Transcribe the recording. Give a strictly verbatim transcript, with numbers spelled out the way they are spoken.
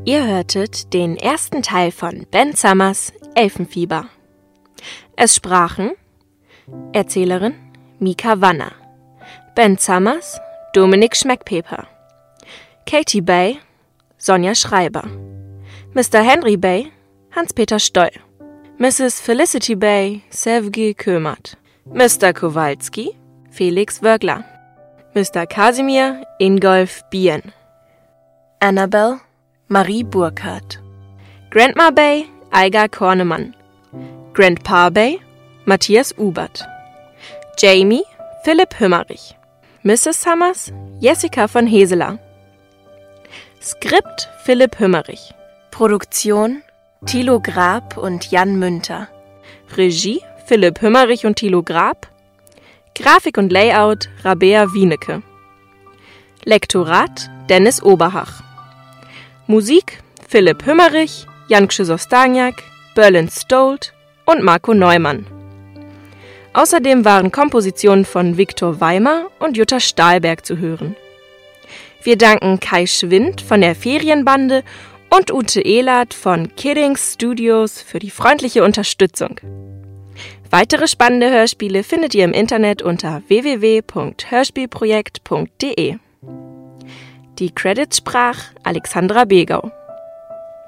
Ihr hörtet den ersten Teil von Ben Summers Elfenfieber. Es sprachen Erzählerin Mika Wanner, Ben Summers Dominik Schmeckpeper, Katie Bay Sonja Schreiber, Mister Henry Bay Hans-Peter Stoll, Misses Felicity Bay Sevgi Kömert, Mister Kowalski Felix Wörgler, Mister Kasimir Ingolf Bien, Annabelle Marie Burkhardt, Grandma Bay Aigar Kornemann, Grandpa Bay Matthias Ubert, Jamie Philipp Hümmerich, Misses Summers Jessica von Heseler, Skript Philipp Hümmerich, Produktion Thilo Grab und Jan Münter, Regie Philipp Hümmerich und Thilo Grab, Grafik und Layout Rabea Wienecke, Lektorat Dennis Oberhach, Musik Philipp Hümmerich, Janksche Sostaniak, Berlin Stolt und Marco Neumann. Außerdem waren Kompositionen von Viktor Weimer und Jutta Stahlberg zu hören. Wir danken Kai Schwind von der Ferienbande und Ute Ehlert von Kiddings Studios für die freundliche Unterstützung. Weitere spannende Hörspiele findet ihr im Internet unter w w w punkt hörspielprojekt punkt de. Die Credits sprach Alexandra Begau.